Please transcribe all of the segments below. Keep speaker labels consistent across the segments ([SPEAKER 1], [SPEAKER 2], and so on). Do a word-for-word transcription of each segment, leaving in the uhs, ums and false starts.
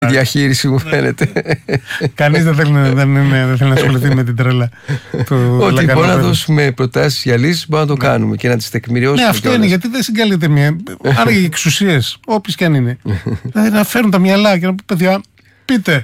[SPEAKER 1] Η διαχείριση μου φαίνεται.
[SPEAKER 2] Κανείς δεν θέλει, δεν, είναι, δεν θέλει να ασχοληθεί με την τρέλα.
[SPEAKER 1] Ότι μπορούμε να δώσουμε προτάσεις για λύσεις, μπορούμε να το κάνουμε και να τις τεκμηριώσουμε.
[SPEAKER 2] Ναι, αυτό είναι, γιατί δεν συγκαλείται μία. Άρα οι εξουσίες, όποιες και αν είναι. Δηλαδή να φέρουν τα μυαλά και να πούν, παιδιά, πείτε.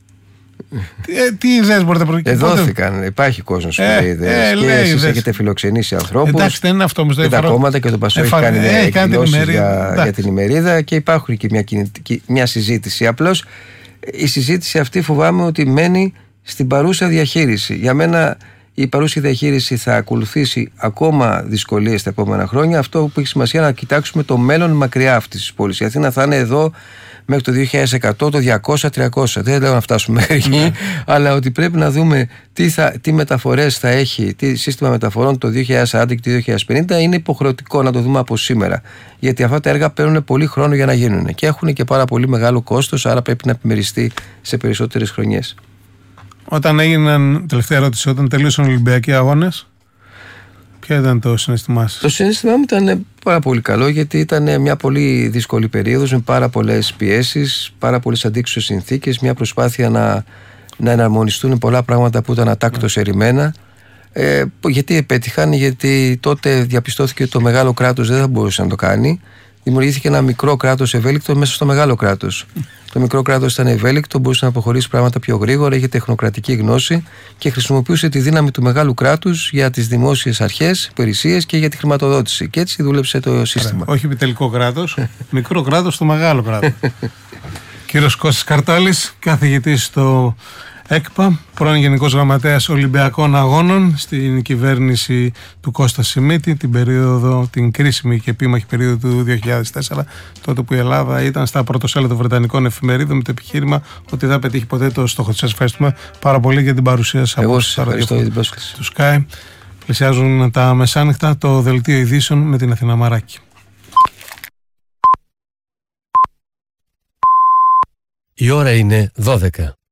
[SPEAKER 2] Ε, τι ιδέες μπορείτε να προκύψουν.
[SPEAKER 1] Εδώθηκαν, υπάρχει κόσμος που λέει ιδέες. Και εσείς έχετε φιλοξενήσει ανθρώπους.
[SPEAKER 2] Εντάξει, δεν είναι αυτό όμως.
[SPEAKER 1] Και τα κόμματα και το Πασό έχει κάνει εκδηλώσεις για την ημερίδα και υπάρχουν και μια συζήτηση. Απλώς η συζήτηση αυτή φοβάμαι ότι μένει στην παρούσα διαχείριση. Για μένα η παρούσα διαχείριση θα ακολουθήσει ακόμα δυσκολίες τα επόμενα χρόνια. Αυτό που έχει σημασία είναι να κοιτάξουμε το μέλλον μακριά αυτής της πόλης. Η Αθήνα θα είναι εδώ μέχρι το δύο χιλιάδες εκατό, το διακόσια τριακόσια. Δεν λέω να φτάσουμε μέχρι εκεί, αλλά ότι πρέπει να δούμε τι, θα, τι μεταφορές θα έχει, τι σύστημα μεταφορών το δύο χιλιάδες σαράντα και το δύο χιλιάδες πενήντα. Είναι υποχρεωτικό να το δούμε από σήμερα. Γιατί αυτά τα έργα παίρνουν πολύ χρόνο για να γίνουν και έχουν και πάρα πολύ μεγάλο κόστος, άρα πρέπει να επιμεριστεί σε περισσότερες χρονιές.
[SPEAKER 2] Όταν έγιναν, τελευταία ερώτηση, όταν τελείωσαν οι Ολυμπιακοί αγώνες, ποιο ήταν το συναισθημά σας?
[SPEAKER 1] Το συναισθημά μου ήταν πάρα πολύ καλό, γιατί ήταν μια πολύ δύσκολη περίοδος με πάρα πολλές πιέσεις, πάρα πολλές αντίξωες συνθήκες, μια προσπάθεια να, να εναρμονιστούν πολλά πράγματα που ήταν ατάκτως ερημένα. Ε, γιατί επέτυχαν, γιατί τότε διαπιστώθηκε ότι το μεγάλο κράτος δεν θα μπορούσε να το κάνει. Δημιουργήθηκε ένα μικρό κράτος ευέλικτο μέσα στο μεγάλο κράτος. Το μικρό κράτος ήταν ευέλικτο, μπορούσε να αποχωρήσει πράγματα πιο γρήγορα, είχε τεχνοκρατική γνώση και χρησιμοποιούσε τη δύναμη του μεγάλου κράτους για τις δημόσιες αρχές, υπηρεσίες και για τη χρηματοδότηση. Και έτσι δούλεψε το σύστημα.
[SPEAKER 2] Άρα, όχι επιτελικό κράτος, μικρό κράτος στο μεγάλο κράτος. Κύριος Κώστας Καρτάλης, καθηγητής στο ΕΚΠΑ, πρώην Γενικός Γραμματέας Ολυμπιακών Αγώνων στην κυβέρνηση του Κώστα Σιμίτη, την περίοδο, την κρίσιμη και επίμαχη περίοδο του δύο χιλιάδες τέσσερα, τότε που η Ελλάδα ήταν στα πρωτοσέλιδα των Βρετανικών εφημερίδων με το επιχείρημα ότι δεν θα πετύχει ποτέ το στόχο της. Σας ευχαριστούμε πάρα πολύ για την παρουσία σας.
[SPEAKER 1] Εγώ σας ευχαριστώ για την πρόσκληση.
[SPEAKER 2] Του Sky. Πλησιάζουν τα μεσάνυχτα, το δελτίο ειδήσεων με την Αθηνά Μαράκη.
[SPEAKER 3] Η ώρα είναι δώδεκα.